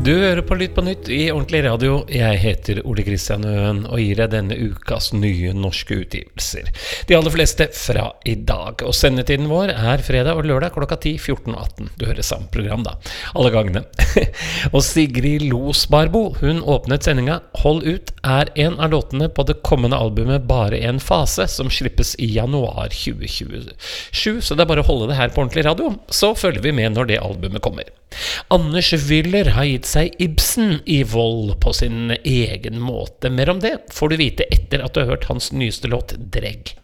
Du hører på Lytt på nytt i Ordentlig Radio. Jeg heter Ole Kristian Øen og gir deg denne ukas nye norske utgivelser. De aller fleste fra i dag. Og sendetiden vår er fredag og lørdag klokka 10, 14 og 18. Du hører samme program da, alle gangene. Og Sigrid Losbarbo, hun åpnet sendinga Hold ut er en av låtene på det kommende albumet Bare en fase, som slippes i januar 2027. Så det er bare å holde det her på Ordentlig Radio, så følger vi med når det albumet kommer. Anders Wyller har gitt seg Ibsen i vold på sin egen måte. Mer om det får du vite etter at du har hørt hans nyeste låt Dregg.